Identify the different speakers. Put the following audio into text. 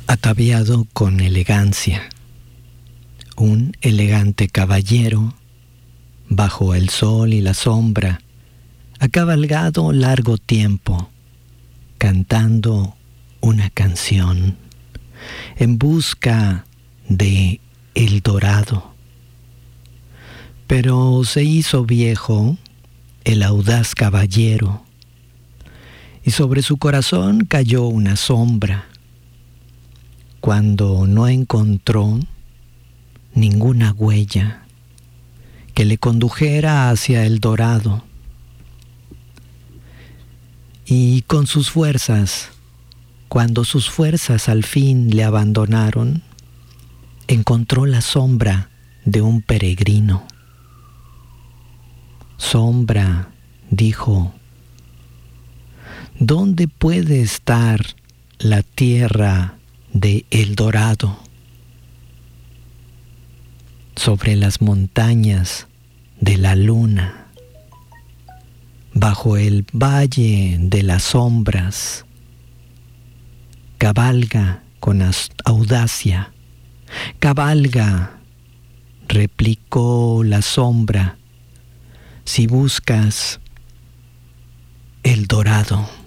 Speaker 1: ataviado con elegancia, un elegante caballero, bajo el sol y la sombra, ha cabalgado largo tiempo, cantando una canción, en busca de El Dorado. Pero se hizo viejo el audaz caballero, y sobre su corazón cayó una sombra, cuando no encontró ninguna huella que le condujera hacia El Dorado. Y con sus fuerzas, cuando sus fuerzas al fin le abandonaron, encontró la sombra de un peregrino. Sombra, dijo, ¿dónde puede estar la tierra de El Dorado? Sobre las montañas de la luna, bajo el valle de las sombras, cabalga con audacia, cabalga, replicó la sombra, si buscas El Dorado.